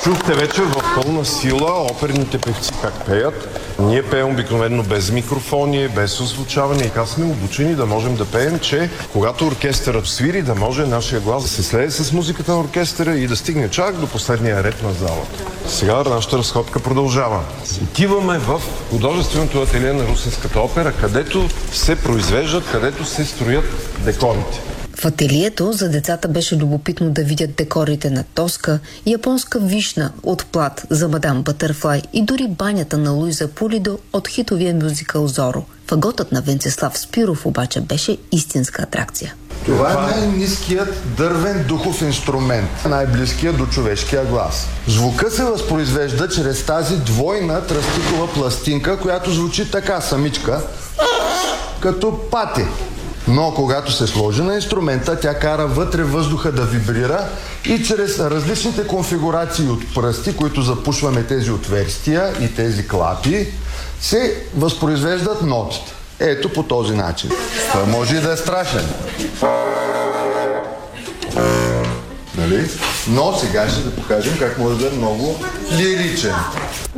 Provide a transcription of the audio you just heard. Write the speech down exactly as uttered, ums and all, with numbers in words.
Чухте вече в пълна сила оперните певци как пеят. Ние пеем обикновено без микрофони, без озвучаване и как сме обучени да можем да пеем, че когато оркестърът свири, да може нашия глас да се слее с музиката на оркестъра и да стигне чак до последния ред на залата. Сега нашата разходка продължава. Отиваме в художественото ателие на Русенската опера, където се произвеждат, където се строят декорите. В ателието за децата беше любопитно да видят декорите на Тоска, японска вишна от плат за Мадам Бътърфлай и дори банята на Луиза Пулидо от хитовия мюзикъл Зоро. Фаготът на Венцислав Спиров обаче беше истинска атракция. Това е най-ниският дървен духов инструмент, най-близкият до човешкия глас. Звука се възпроизвежда чрез тази двойна тръстикова пластинка, която звучи така самичка, като пати. Но когато се сложи на инструмента, тя кара вътре въздуха да вибрира и чрез различните конфигурации от пръсти, които запушваме тези отверстия и тези клапи, се възпроизвеждат нотите. Ето по този начин. Това може и да е страшен. Нали? Но сега ще да покажем как може да е много лиричен.